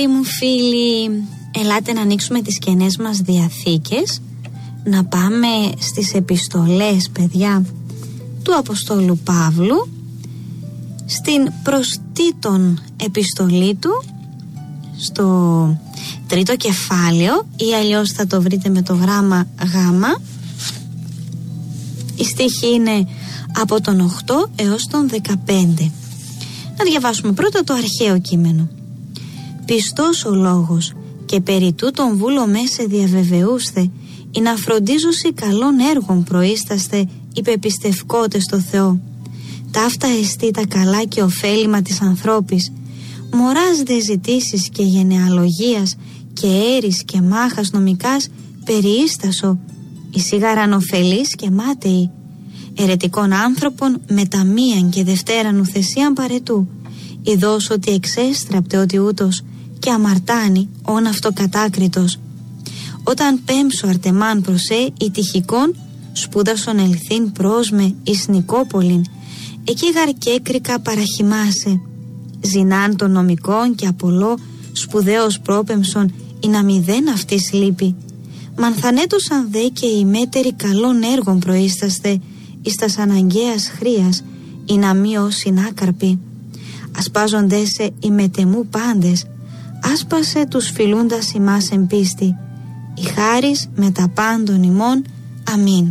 Μου φίλοι, ελάτε να ανοίξουμε τις καινές μας διαθήκες, να πάμε στις επιστολές, παιδιά, του Αποστόλου Παύλου, στην προς Τίτον επιστολή του, στο 3ο κεφάλαιο, ή αλλιώς θα το βρείτε με το γράμμα Γ. Η στίχη είναι από τον 8 έως τον 15. Να διαβάσουμε πρώτα το αρχαίο κείμενο. Πιστός ο λόγος και περί τούτον βούλομέ σε διαβεβαιούσθε ή να φροντίζουσι καλών έργων προείσταστε υπεπιστευκότες στο Θεό. Ταύτα εστί τα καλά και ωφέλιμα της ανθρώπης. Μωράς δε ζητήσεις και γενεαλογίας και έρης και μάχας νομικάς περιίστασο. Η σίγαραν ωφελής και μάταιη. Ερετικών άνθρωπων μεταμίαν και δευτέραν ουθεσίαν παρετού. Ιδώς ότι εξέστραπτε ότι ούτως και αμαρτάνει όν αυτό κατάκριτος. Όταν πέμψω αρτεμάν προσέ η τυχικών σπούδασον ελθύν πρόσμε εις Νικόπολην. Εκεί γαρκέκρικα παραχυμάσε. Ζηνάν των νομικών και Απολό σπουδαίος πρόπεμψον ή να μηδέν αυτής λείπει. Μανθανέτωσαν δε και οι μέτεροι καλών έργων προείσταστε εις τας αναγκαίας χρίας ή να μη ως συνάκαρποι. Ασπάζονται σε οι μετεμού πάντες, άσπασε τους φιλούντας ημάς εν πίστη. Η χάρις με τα πάντων ημών. Αμήν.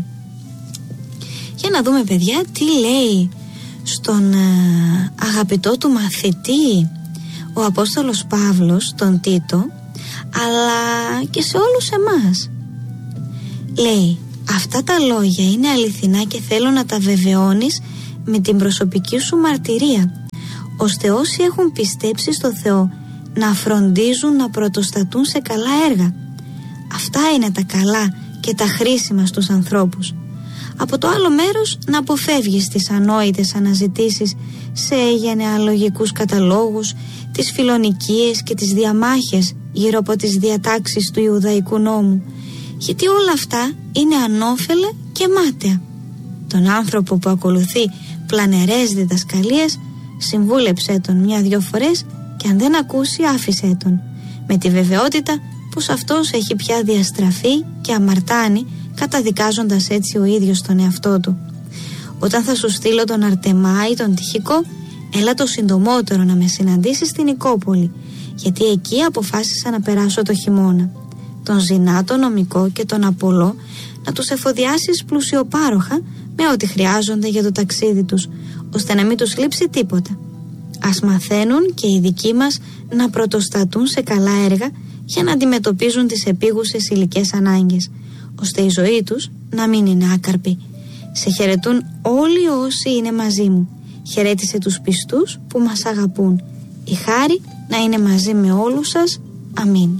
Για να δούμε, παιδιά, τι λέει στον αγαπητό του μαθητή ο Απόστολος Παύλος, τον Τίτο, αλλά και σε όλους εμάς. Λέει, αυτά τα λόγια είναι αληθινά και θέλω να τα βεβαιώνεις με την προσωπική σου μαρτυρία, ώστε όσοι έχουν πιστέψει στο Θεό να φροντίζουν να πρωτοστατούν σε καλά έργα. Αυτά είναι τα καλά και τα χρήσιμα στους ανθρώπους. Από το άλλο μέρος να αποφεύγεις τις ανόητες αναζητήσεις σε γενεαλογικούς καταλόγους, τις φιλονικίες και τις διαμάχες γύρω από τις διατάξεις του Ιουδαϊκού νόμου, γιατί όλα αυτά είναι ανώφελα και μάταια. Τον άνθρωπο που ακολουθεί πλανερές διδασκαλίες συμβούλεψέ τον 1-2 φορές και αν δεν ακούσει άφησέ τον, με τη βεβαιότητα πως αυτός έχει πια διαστραφεί και αμαρτάνει, καταδικάζοντας έτσι ο ίδιος τον εαυτό του. Όταν θα σου στείλω τον Αρτεμά ή τον Τυχικό, έλα το συντομότερο να με συναντήσεις στην Νικόπολη, γιατί εκεί αποφάσισα να περάσω το χειμώνα. Τον Ζηνά, τον Νομικό και τον Απολό να τους εφοδιάσεις πλουσιοπάροχα με ό,τι χρειάζονται για το ταξίδι τους, ώστε να μην τους λείψει τίποτα. Ας μαθαίνουν και οι δικοί μας να πρωτοστατούν σε καλά έργα για να αντιμετωπίζουν τις επίγουσες υλικές ανάγκες, ώστε η ζωή τους να μην είναι άκαρπη. Σε χαιρετούν όλοι όσοι είναι μαζί μου. Χαιρέτησε τους πιστούς που μας αγαπούν. Η χάρη να είναι μαζί με όλους σας. Αμήν.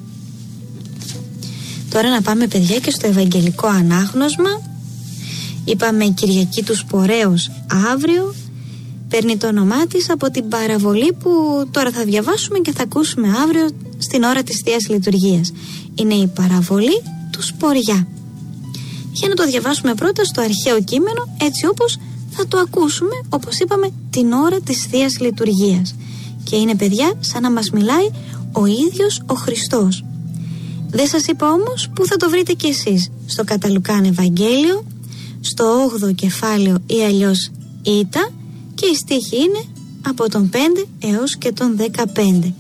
Τώρα να πάμε, παιδιά, και στο Ευαγγελικό Ανάγνωσμα. Είπαμε Κυριακή του Σποραίους αύριο. Παίρνει το όνομά της από την παραβολή που τώρα θα διαβάσουμε και θα ακούσουμε αύριο στην ώρα της Θείας Λειτουργίας. Είναι η παραβολή του Σποριά. Για να το διαβάσουμε πρώτα στο αρχαίο κείμενο, έτσι όπως θα το ακούσουμε, όπως είπαμε, την ώρα της Θείας Λειτουργίας. Και είναι, παιδιά, σαν να μας μιλάει ο ίδιος ο Χριστός. Δεν σας είπα όμως που θα το βρείτε κι εσείς. Στο κατά Λουκάν Ευαγγέλιο, στο 8ο κεφάλαιο ή αλλιώς Ήτα, και η στίχη είναι από τον 5 έως και τον 15.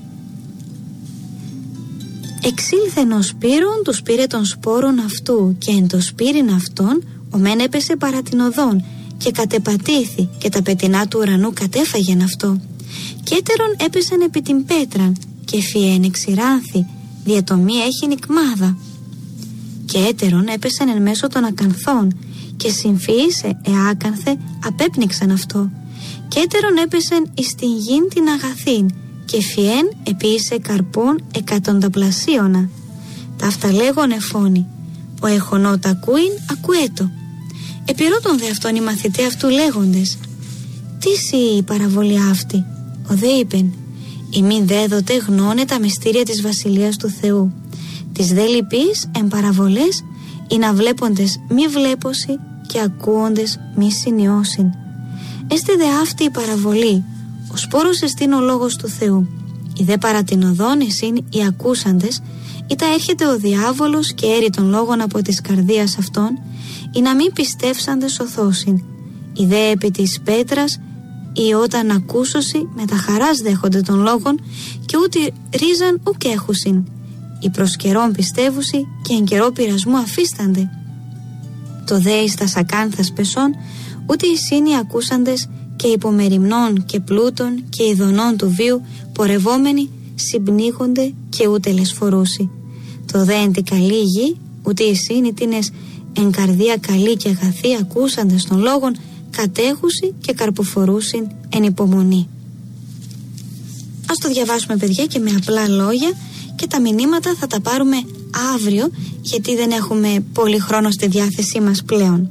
Εξήλθεν ο Σπύρον, τους πήρε των σπόρων αυτού, και εν το σπύριν αυτόν ο μεν έπεσε παρά την οδόν και κατεπατήθη, και τα πετεινά του ουρανού κατέφαγεν αυτό. Και έτερον έπεσαν επί την πέτραν, και φιέν εξηράνθη, διατομή έχει νικμάδα. Και έτερον έπεσαν εν μέσω των ακανθών, και συμφυήσε εάκανθε απέπνιξαν αυτό. Και έτερον έπεσαν εις την γην την αγαθήν, και φιέν επίησε καρπών εκατονταπλασίωνα. Ταύτα λέγον εφώνει, ο εχονό τακούειν ακουέτο. Επιρώτων δε αυτόν οι μαθητέ αυτού λέγοντες, τι σύ η παραβολή αυτή? Ο δε είπεν, ημίν δέδοτε γνώνε τα μυστήρια της Βασιλείας του Θεού. Τις δε λυπείς εν παραβολές, ή να βλέποντες μη βλέπωση και ακούοντες μη συνειώσιν. Έστε δε αυτή η παραβολή, ο σπόρος εστίν ο λόγος του Θεού. Οι δε παρατηνοδόν εσύν οι ακούσαντες, ή τα έρχεται ο διάβολος και έρει των λόγων από της καρδίας αυτών, ή να μην πιστεύσαντε σωθώσιν. Οι δε επί της πέτρας, ή όταν ακούσωσι με τα χαράς δέχονται των λόγων, και ούτε ρίζαν ουκ έχουσιν. Οι προς καιρόν πιστεύουσι και εν καιρό πειρασμού αφίστανται. Το δε εις τα σακάνθας πεσών, ούτε εισήν οι ακούσαντες και υπομεριμνών και πλούτων και ειδονών του βίου πορευόμενοι συμπνίγονται και ούτε λεσφορούσι. Το δε εν τη καλή γη, ούτε εισήν οι τίνες εν καρδία καλή και αγαθή ακούσαντες των λόγων κατέχουσι και καρποφορούσιν εν υπομονή. Ας το διαβάσουμε, παιδιά, και με απλά λόγια, και τα μηνύματα θα τα πάρουμε αύριο, γιατί δεν έχουμε πολύ χρόνο στη διάθεσή μας πλέον.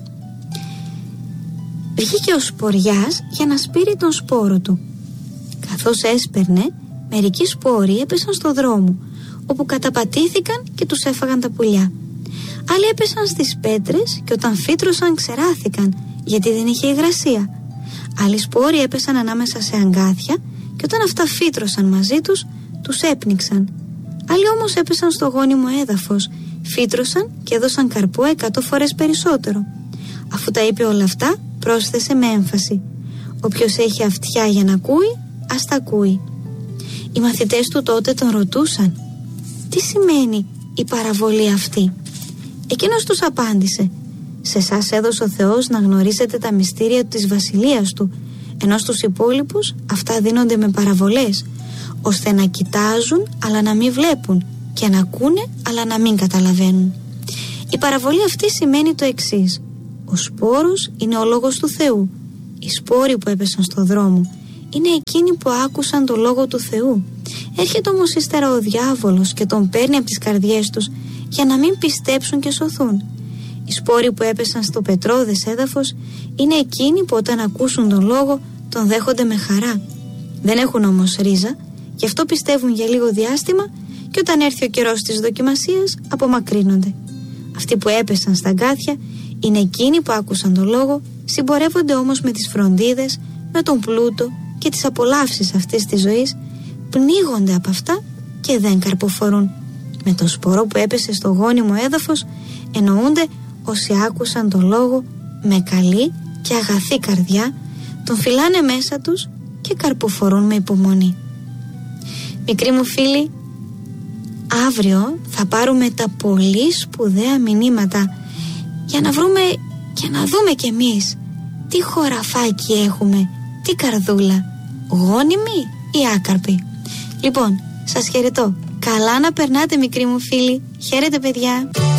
Βγήκε ο σποριάς για να σπείρει τον σπόρο του. Καθώς έσπερνε, μερικοί σπόροι έπεσαν στο δρόμο, όπου καταπατήθηκαν και τους έφαγαν τα πουλιά. Άλλοι έπεσαν στις πέτρες και όταν φύτρωσαν ξεράθηκαν, γιατί δεν είχε υγρασία. Άλλοι σπόροι έπεσαν ανάμεσα σε αγκάθια και όταν αυτά φύτρωσαν μαζί τους, τους έπνιξαν. Άλλοι όμως έπεσαν στο γόνιμο έδαφος, φύτρωσαν και έδωσαν καρπό 100 φορές περισσότερο. Αφού τα είπε όλα αυτά, πρόσθεσε με έμφαση: όποιος έχει αυτιά για να ακούει, ας τα ακούει. Οι μαθητές του τότε τον ρωτούσαν: τι σημαίνει η παραβολή αυτή? Εκείνος τους απάντησε: σε εσάς έδωσε ο Θεός να γνωρίσετε τα μυστήρια της βασιλείας του, ενώ στους υπόλοιπους αυτά δίνονται με παραβολές, ώστε να κοιτάζουν αλλά να μην βλέπουν και να ακούνε αλλά να μην καταλαβαίνουν. Η παραβολή αυτή σημαίνει το εξής: ο σπόρος είναι ο λόγος του Θεού. Οι σπόροι που έπεσαν στο δρόμο είναι εκείνοι που άκουσαν το λόγο του Θεού. Έρχεται όμως ύστερα ο διάβολος και τον παίρνει από τις καρδιές τους για να μην πιστέψουν και σωθούν. Οι σπόροι που έπεσαν στο πετρώδες έδαφος είναι εκείνοι που όταν ακούσουν τον λόγο τον δέχονται με χαρά. Δεν έχουν όμως ρίζα, γι' αυτό πιστεύουν για λίγο διάστημα και όταν έρθει ο καιρός της δοκιμασίας απομακρύνονται. Αυτοί που έπεσαν στα αγκάθια είναι εκείνοι που άκουσαν τον λόγο, συμπορεύονται όμως με τις φροντίδες, με τον πλούτο και τις απολαύσεις αυτής της ζωής, πνίγονται από αυτά και δεν καρποφορούν. Με το σπορό που έπεσε στο γόνιμο έδαφος εννοούνται όσοι άκουσαν τον λόγο με καλή και αγαθή καρδιά, τον φυλάνε μέσα τους και καρποφορούν με υπομονή. Μικροί μου φίλοι, αύριο θα πάρουμε τα πολύ σπουδαία μηνύματα για να βρούμε και να δούμε κι εμείς τι χωραφάκι έχουμε, τι καρδούλα, γόνιμη ή άκαρπη. Λοιπόν, σας χαιρετώ. Καλά να περνάτε, μικροί μου φίλοι. Χαίρετε, παιδιά.